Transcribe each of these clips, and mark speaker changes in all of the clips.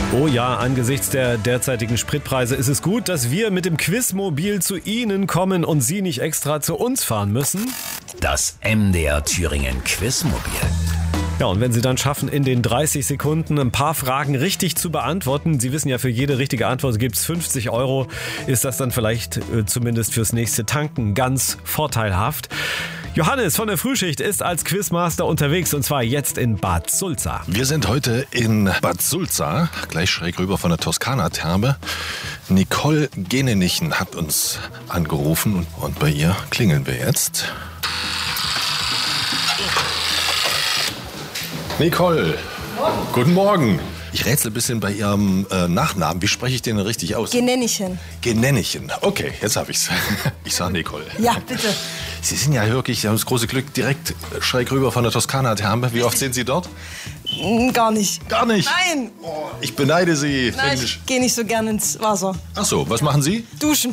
Speaker 1: Oh ja, angesichts der derzeitigen Spritpreise ist es gut, dass wir mit dem Quizmobil zu Ihnen kommen und Sie nicht extra zu uns fahren müssen.
Speaker 2: Das MDR Thüringen Quizmobil.
Speaker 1: Ja, und wenn Sie dann schaffen, in den 30 Sekunden ein paar Fragen richtig zu beantworten, Sie wissen ja, für jede richtige Antwort gibt es 50 €, ist das dann vielleicht zumindest fürs nächste Tanken ganz vorteilhaft. Johannes von der Frühschicht ist als Quizmaster unterwegs und zwar jetzt in Bad Sulza.
Speaker 3: Wir sind heute in Bad Sulza, gleich schräg rüber von der Toskana-Therme. Nicole Genenichen hat uns angerufen und bei ihr klingeln wir jetzt. Nicole, guten Morgen. Ich rätsel ein bisschen bei Ihrem Nachnamen. Wie spreche ich den denn richtig aus?
Speaker 4: Genenichen.
Speaker 3: Genenichen. Okay, jetzt habe ich's. Ich sage Nicole.
Speaker 4: Ja, bitte.
Speaker 3: Sie sind ja wirklich, Sie haben das große Glück, direkt schräg rüber von der Toskana-Therme. Wie oft sind Sie dort?
Speaker 4: Gar nicht.
Speaker 3: Gar nicht?
Speaker 4: Nein.
Speaker 3: Oh, ich beneide Sie.
Speaker 4: Nein, ich gehe nicht so gern ins Wasser.
Speaker 3: Ach so, was machen Sie?
Speaker 4: Duschen.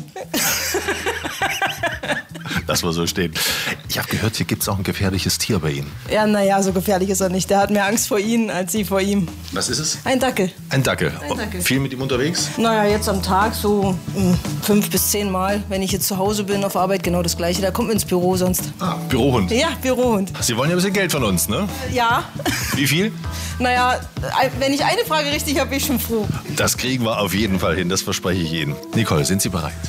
Speaker 3: Lass mal so stehen. Ich habe gehört, hier gibt es auch ein gefährliches Tier bei Ihnen.
Speaker 4: Ja, naja, so gefährlich ist er nicht. Der hat mehr Angst vor Ihnen als Sie vor ihm.
Speaker 3: Was ist es?
Speaker 4: Ein Dackel.
Speaker 3: Ein Dackel.
Speaker 4: Ein Dackel.
Speaker 3: Viel mit ihm unterwegs?
Speaker 4: Naja, jetzt am Tag so 5 bis 10 Mal. Wenn ich jetzt zu Hause bin auf Arbeit, genau das Gleiche. Da kommt man ins Büro sonst.
Speaker 3: Ah, Bürohund.
Speaker 4: Ja, Bürohund.
Speaker 3: Sie wollen ja ein bisschen Geld von uns, ne?
Speaker 4: Ja.
Speaker 3: Wie viel?
Speaker 4: Naja, wenn ich eine Frage richtig habe, bin ich schon froh.
Speaker 3: Das kriegen wir auf jeden Fall hin, das verspreche ich Ihnen. Nicole, sind Sie bereit?